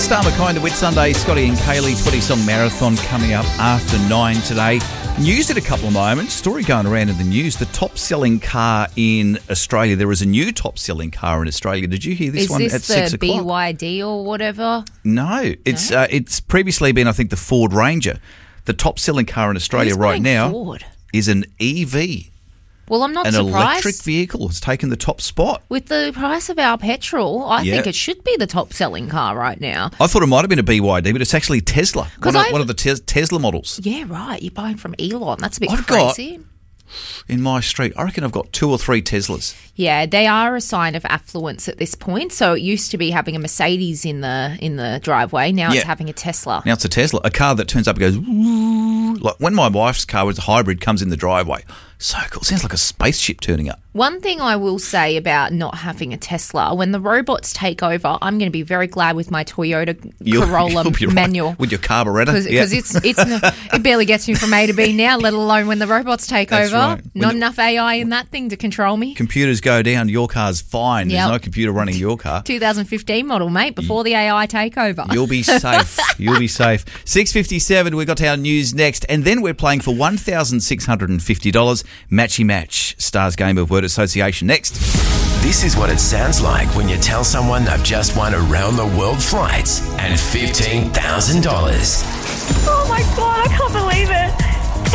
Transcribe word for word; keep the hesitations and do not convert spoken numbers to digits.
Star McKay, Whit Sunday, Scotty and Kaylee, twenty-song marathon coming up after nine today. News in a couple of moments. Story going around in the news. The top-selling car in Australia. There is a new top-selling car in Australia. Did you hear this Is one this at six the o'clock? B Y D or whatever? No, it's No? Uh, it's previously been, I think, the Ford Ranger. The top-selling car in Australia Who's right buying now Ford? is an E V. Well, I'm not An surprised. electric vehicle has taken the top spot. With the price of our petrol, I Yeah. think it should be the top-selling car right now. I thought it might have been a B Y D, but it's actually Tesla. 'Cause One of, I've- one of the tes- Tesla models. Yeah, right. You're buying from Elon. That's a bit I've got- crazy. In my street, I reckon I've got two or three Teslas. Yeah, they are a sign of affluence at this point. So it used to be having a Mercedes in the in the driveway. Now Yeah. it's having a Tesla. Now it's a Tesla, a car that turns up and goes, "Woo." Like when my wife's car was a hybrid, comes in the driveway. So cool. Sounds like a spaceship turning up. One thing I will say about not having a Tesla, when the robots take over, I'm going to be very glad with my Toyota You'll- Corolla you'll be right. manual. With your carburetor. Because Yeah. it's it's no, it barely gets me from A to B now, let alone when the robots take That's over. right. When Not the- enough A I in that thing to control me. Computers go down, your car's fine. There's Yep. no computer running your car. twenty fifteen model, mate, before the A I takeover. You'll be safe. You'll be safe. six fifty-seven, we've got our news next. And then we're playing for one thousand six hundred fifty dollars. Matchy Match, Stars Game of Word Association next. This is what it sounds like when you tell someone they've just won around the world flights and fifteen thousand dollars. Oh my God, I can't believe it.